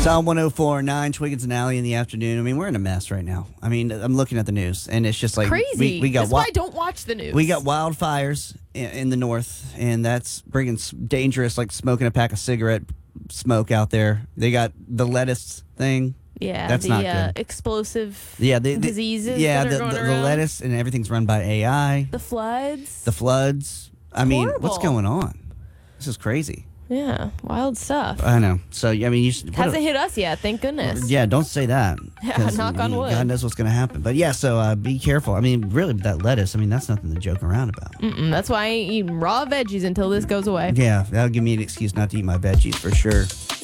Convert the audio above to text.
Psalm 104.9, Twiggins and Alley in the afternoon. I mean, we're in a mess right now. I mean, I'm looking at the news, and it's just like Crazy. We got That's why I don't watch the news. we got wildfires in the north, and that's bringing dangerous, like smoking a pack of cigarette smoke out there. They got the lettuce thing. Yeah, That's the not good. explosive The diseases. Yeah, that are going the around. lettuce and everything's run by AI. The floods. The floods. I mean, what's horrible. going on? This is crazy. Yeah, wild stuff. I know. So, I mean, you should. Hasn't hit us yet, thank goodness. Yeah, don't say that. Yeah, 'Cause, knock on wood. God knows what's going to happen. But yeah, so be careful. I mean, really, with that lettuce, I mean, that's nothing to joke around about. That's why I ain't eating raw veggies until this goes away. Yeah, that'll give me an excuse not to eat my veggies for sure.